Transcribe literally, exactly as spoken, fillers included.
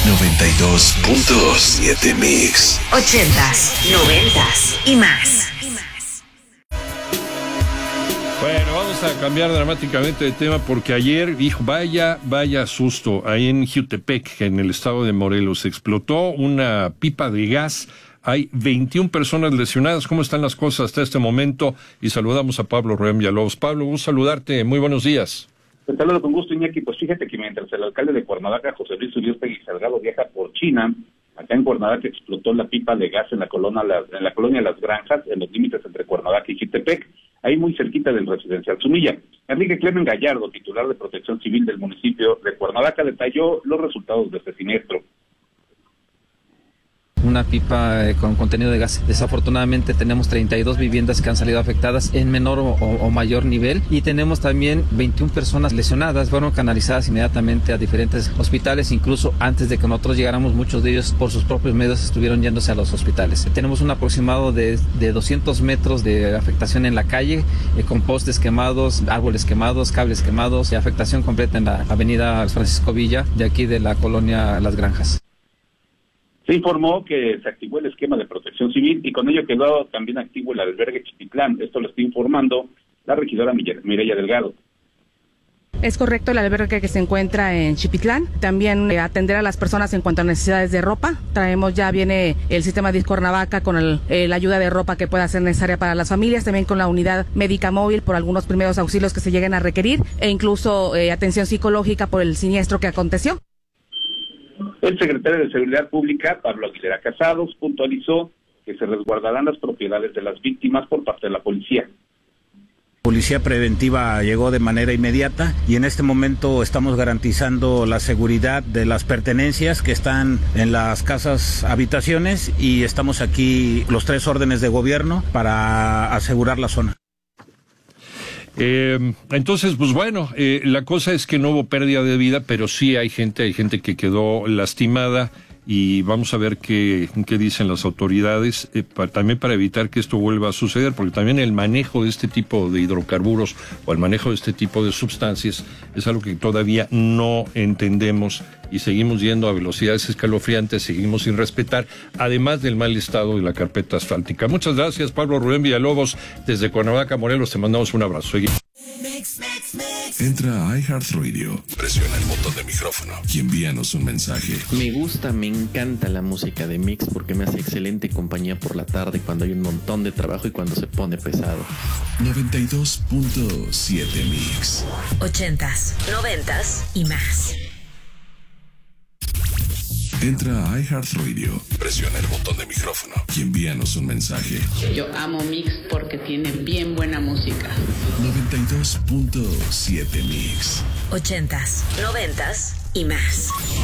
noventa y dos punto siete Mix. Ochentas, noventas y más. Bueno, vamos a cambiar dramáticamente de tema porque ayer, hijo, vaya, vaya susto, ahí en Jutepec, en el estado de Morelos, explotó una pipa de gas. Hay veintiuna personas lesionadas. ¿Cómo están las cosas hasta este momento? Y saludamos a Pablo Ruem Villalobos. Pablo, gusto saludarte. Muy buenos días. Te saludo con gusto, Iñaki. Pues fíjate que mientras el alcalde de Cuernavaca, José Luis Uriostegui Salgado, viaja por China, acá en Cuernavaca explotó la pipa de gas en la colonia, en la colonia Las Granjas, en los límites entre Cuernavaca y Jutepec, ahí muy cerquita del residencial Zumilla. Enrique Clemen Gallardo, titular de Protección Civil del municipio de Cuernavaca, detalló los resultados de este siniestro. Una pipa eh, con contenido de gas. Desafortunadamente tenemos treinta y dos viviendas que han salido afectadas en menor o, o mayor nivel y tenemos también veintiuna personas lesionadas. Fueron canalizadas inmediatamente a diferentes hospitales, incluso antes de que nosotros llegáramos, muchos de ellos por sus propios medios estuvieron yéndose a los hospitales. Tenemos un aproximado de, de doscientos metros de afectación en la calle, eh, con postes quemados, árboles quemados, cables quemados y afectación completa en la avenida Francisco Villa de aquí de la colonia Las Granjas. Se informó que se activó el esquema de protección civil y con ello quedó también activo el albergue Chipitlán. Esto lo está informando la regidora Mireya Delgado. Es correcto, el albergue que se encuentra en Chipitlán. También eh, atender a las personas en cuanto a necesidades de ropa. Traemos, ya viene el sistema de Cuernavaca con el, eh, la ayuda de ropa que pueda ser necesaria para las familias, también con la unidad médica móvil por algunos primeros auxilios que se lleguen a requerir e incluso eh, atención psicológica por el siniestro que aconteció. El secretario de Seguridad Pública, Pablo Aguilera Casados, puntualizó que se resguardarán las propiedades de las víctimas por parte de la policía. Policía preventiva llegó de manera inmediata y en este momento estamos garantizando la seguridad de las pertenencias que están en las casas habitaciones y estamos aquí los tres órdenes de gobierno para asegurar la zona. Eh, entonces, pues bueno, eh, la cosa es que no hubo pérdida de vida, pero sí hay gente, hay gente que quedó lastimada y vamos a ver qué, qué dicen las autoridades, eh, para, también para evitar que esto vuelva a suceder, porque también el manejo de este tipo de hidrocarburos o el manejo de este tipo de sustancias es algo que todavía no entendemos y seguimos yendo a velocidades escalofriantes, seguimos sin respetar, además del mal estado de la carpeta asfáltica. Muchas gracias, Pablo Rubén Villalobos, desde Cuernavaca, Morelos, te mandamos un abrazo. Seguimos. Entra a iHeartRadio, presiona el botón de micrófono y envíanos un mensaje. Me gusta, me encanta la música de Mix porque me hace excelente compañía por la tarde cuando hay un montón de trabajo y cuando se pone pesado. noventa y dos punto siete Mix. Ochentas, noventas y más. Entra a iHeartRadio, presiona el botón de micrófono y envíanos un mensaje. Yo amo Mix porque tiene bien buena música. noventa y dos punto siete Mix. Ochentas, noventas y más.